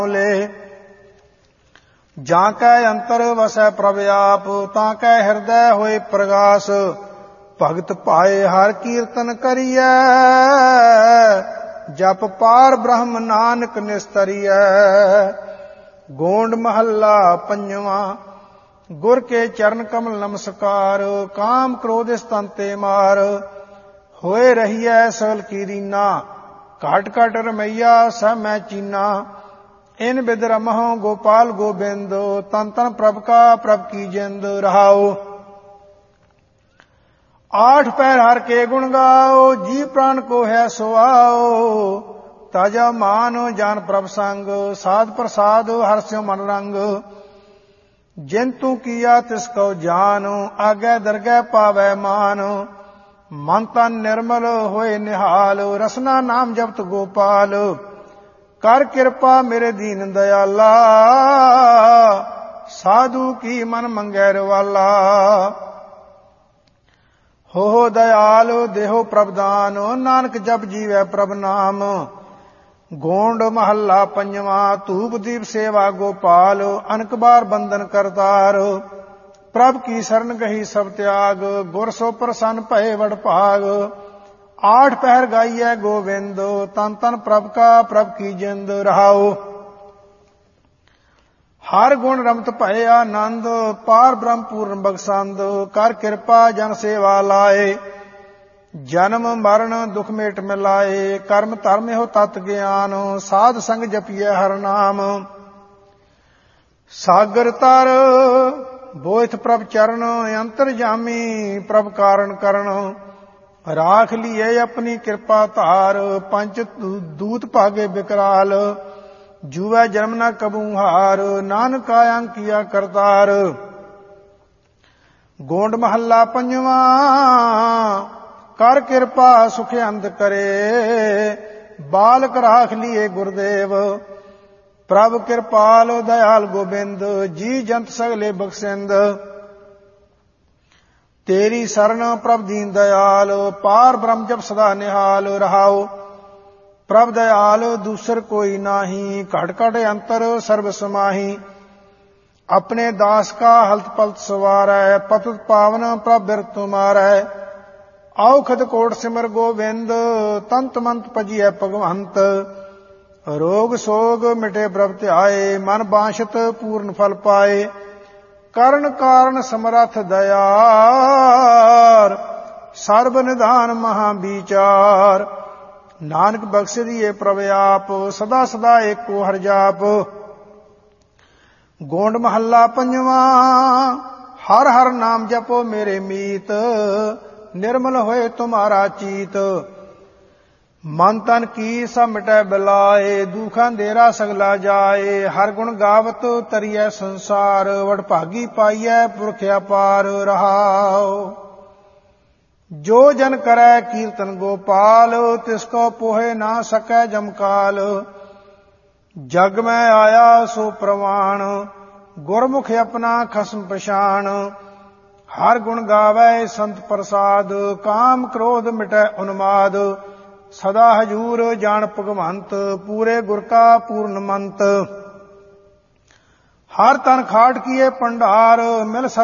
ਲੈ। ਜਾਂ ਕੈ ਅੰਤਰ ਵਸੈ ਪ੍ਰਭ ਆਪ, ਤਾਂ ਕੈ ਹਿਰਦੈ ਹੋਏ ਪ੍ਰਗਾਸ। ਭਗਤ ਭਾਏ ਹਰ ਕੀਰਤਨ ਕਰੀਐ, ਜਪ ਪਾਰ ਬ੍ਰਹਮ ਨਾਨਕ ਨਿਸਤਰੀਐ। ਗੋਂਡ ਮਹੱਲਾ ਪੰਜਵਾਂ। ਗੁਰ ਕੇ ਚਰਨ ਕਮਲ ਨਮਸਕਾਰ, ਕਾਮ ਕ੍ਰੋਧ ਇਸ ਤਨ ਤੇ ਮਾਰ। ਹੋਏ ਰਹੀਐ ਸਗਲ ਕੀ ਰੀਨਾ, ਘਟ ਘਟ ਰਮਈਆ ਸਭ ਮੈਂ ਚੀਨਾ। ਇਨ ਬਿਦ ਰਮਹੁ ਗੋਪਾਲ ਗੋਬਿੰਦ, ਤਨ ਤਨ ਪ੍ਰਭ ਕਾ ਪ੍ਰਭ ਕੀ ਜਿੰਦ। ਰਹਾਉ आठ पैर हर के गुण गाओ, जी प्राण को है सुआओ। ताजा मान जान प्रभ संग, साध प्रसाद हर स्यो मन रंग। जिन तू किया तिसको जान, आगे दरगह पावै मान। मन तन निर्मल होए निहाल, रसना नाम जपत गोपाल। कर कृपा मेरे दीन दयाला, साधु की मन मंगैर वाला। हो दयाल देहो प्रभ दान, नानक जप जीवै प्रभ नाम। गोंड महल्ला पंजवा। धूप दीप सेवा गोपाल, अनक बार बंदन करतार। प्रभ की शरण गही सब त्याग, गुर सो प्रसन्न भये वड भाग। आठ पहर गाइए गोविंद, तन तन प्रभ का प्रभ की जिंद। रहाओ हर गुण रमत भये आनंद, पार ब्रह्म पूर्ण बख्शंद। कर कृपा जन सेवा लाए, जन्म मरण दुख मेट मिलाए। कर्म धर्म हो तत् ज्ञान, साध संग जपिए हर नाम। सागर तर बोथ प्रभ चरण, अंतर जामी प्रभ कारण करण। राख लिये अपनी कृपा धार, पंच दूत भागे विकराल। जुवै जन्म न कबू हार, नानक आयं किया करतार। गोंड महल्ला पंजवा। कर कृपा सुख अंत करे, बालक राख लिये गुरुदेव। प्रभ कृपाल दयाल गोबिंद, जी जंत सगले बख्शिंद। तेरी शरण प्रभ दीन दयाल, पार ब्रह्म जप सदा निहाल। रहाओ प्रभ दयाल दूसर कोई नाही, घट घट अंतर सर्व समाही। अपने दास का हलत पलत सवारै, पतत पावन प्रभ बिरत तुमारै। औखद कोट सिमर गोविंद, तंत मंत भजिए भगवंत। रोग सोग मिटे प्रभ ध्याए, मन बांछत पूर्ण फल पाए। करण कारण समरथ दयार, सर्व निधान महा विचार। नानक बख्श दिए प्रभ आप, सदा सदा एको हर जाप। गोंड महल्ला पंजवा। हर हर नाम जपो मेरे मीत, निर्मल होए तुम्हारा चीत। मन तन की सब मिटै बिलाए, दुख अंधेरा सगला जाए। हर गुण गावत तरिए संसार, वडभागी पाइए पुरख अपार। रहाओ जो जन करै कीर्तन गोपाल, तिसको पोहे ना सकै जमकाल। जग में आया सो प्रवाण, गुरमुख अपना खसम पछाण। हर गुण गावै संत प्रसाद, काम क्रोध मिटै उन्माद। सदा हजूर जान भगवंत, पूरे गुर का पूर्ण मंत। हर तन खाट किए भंडार, मिल